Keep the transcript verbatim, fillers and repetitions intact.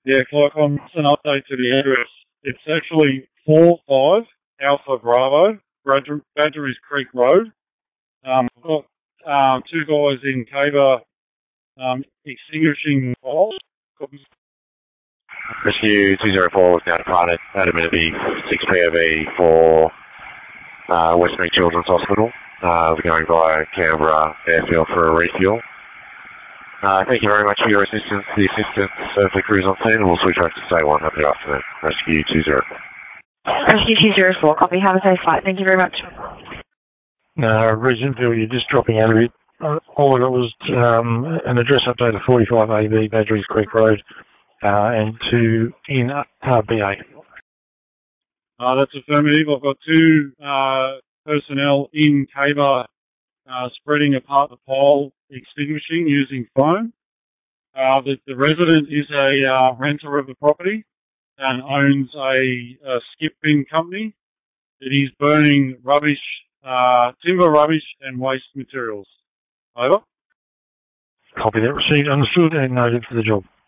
Yeah, Clark, on an update to the address. It's actually four five Alpha Bravo, Badger, Badgerys Creek Road. Um, I've got um, two guys in Caber um, extinguishing fires. Rescue two zero four was now departed at amenity six P O V for uh, Westmead Children's Hospital. Uh, we're going via Canberra Airfield for a refuel. Uh, thank you very much for your assistance, the assistance of the crews on scene, and we'll switch back to say one. Have a good afternoon. Rescue two zero four. Rescue two zero four, copy. Have a safe flight. Thank you very much. Uh, Regentville, you're just dropping out of it. Uh, all I got was um, an address update of forty-five A B, Badgerys Creek Road, uh, and two in uh, B A. Uh, that's affirmative. I've got two uh, personnel in Caber uh, spreading apart the pole, extinguishing using foam. Uh, the, the resident is a uh, renter of the property and owns a, a skip bin company. It is burning rubbish, uh, timber rubbish and waste materials. Over. Copy that, received, understood, and noted for the job.